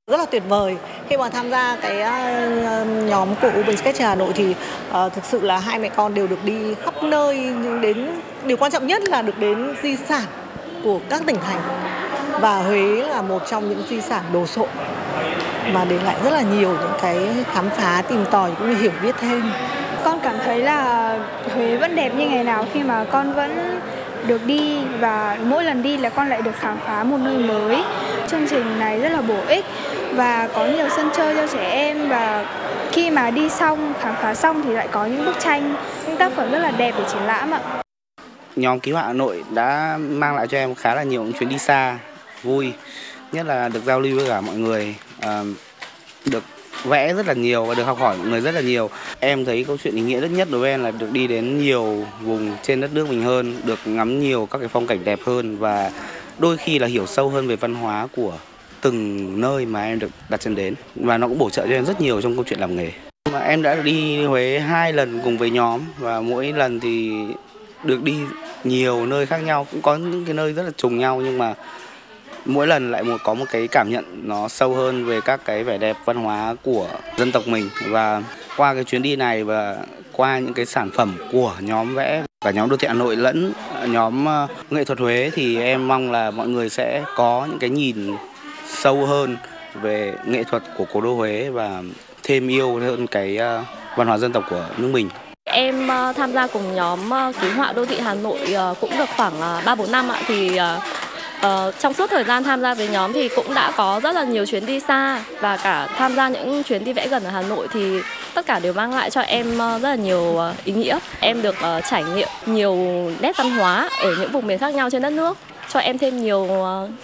Rất là tuyệt vời khi mà tham gia cái, nhóm của Urban Sketcher Hà Nội thì, thực sự là hai mẹ con đều được đi khắp nơi, nhưng điều quan trọng nhất là được đến di sản của các tỉnh thành. Và Huế là một trong những di sản đồ sộ mà để lại rất là nhiều những cái khám phá, tìm tòi cũng như hiểu biết thêm. Con cảm thấy là Huế vẫn đẹp như ngày nào khi mà con vẫn được đi và mỗi lần đi là con lại được khám phá một nơi mới. Chương trình này rất là bổ ích và có nhiều sân chơi cho trẻ em, và khi mà đi xong, khám phá xong thì lại có những bức tranh, những tác phẩm rất là đẹp để triển lãm ạ. Nhóm ký họa Hà Nội đã mang lại cho em khá là nhiều những chuyến đi xa, vui, nhất là được giao lưu với cả mọi người, được vẽ rất là nhiều và được học hỏi mọi người rất là nhiều. Em thấy câu chuyện ý nghĩa nhất đối với em là được đi đến nhiều vùng trên đất nước mình hơn, được ngắm nhiều các cái phong cảnh đẹp hơn và đôi khi là hiểu sâu hơn về văn hóa của từng nơi mà em được đặt chân đến, và nó cũng bổ trợ cho em rất nhiều trong câu chuyện làm nghề. Mà em đã đi Huế 2 lần cùng với nhóm và mỗi lần thì được đi nhiều nơi khác nhau, cũng có những cái nơi rất là trùng nhau nhưng mà mỗi lần lại có một cái cảm nhận nó sâu hơn về các cái vẻ đẹp văn hóa của dân tộc mình. Và qua cái chuyến đi này và qua những cái sản phẩm của nhóm vẽ, cả nhóm đô thị Hà Nội lẫn nhóm nghệ thuật Huế, thì em mong là mọi người sẽ có những cái nhìn sâu hơn về nghệ thuật của cố đô Huế và thêm yêu hơn cái văn hóa dân tộc của nước mình. Em tham gia cùng nhóm ký họa đô thị Hà Nội cũng được khoảng 3-4 năm ạ. Thì trong suốt thời gian tham gia với nhóm thì cũng đã có rất là nhiều chuyến đi xa, và cả tham gia những chuyến đi vẽ gần ở Hà Nội thì tất cả đều mang lại cho em rất là nhiều ý nghĩa. Em được trải nghiệm nhiều nét văn hóa ở những vùng miền khác nhau trên đất nước, cho em thêm nhiều